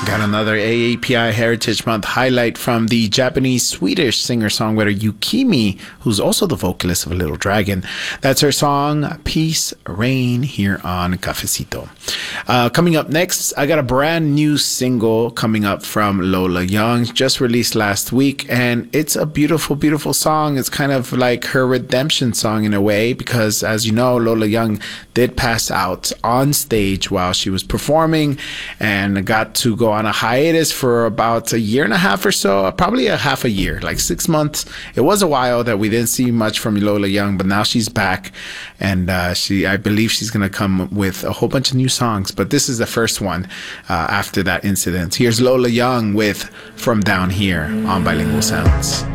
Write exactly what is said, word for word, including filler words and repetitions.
Got another A A P I Heritage Month highlight from the Japanese-Swedish singer-songwriter Yukimi, who's also the vocalist of Little Dragon. That's her song, Peace Reign, here on Cafecito. Uh, coming up next, I got a brand new single coming up from Lola Young, just released last week, and it's a beautiful, beautiful song. It's kind of like her redemption song in a way, because as you know, Lola Young did pass out on stage while she was performing and got to go on a hiatus for about a year and a half or so, probably a half a year, like six months. It was a while that we didn't see much from Lola Young, but now she's back, and uh, she, I believe she's going to come with a whole bunch of new songs, but this is the first one uh, after that incident. Here's Lola Young with From Down Here on Bilingual Sounds.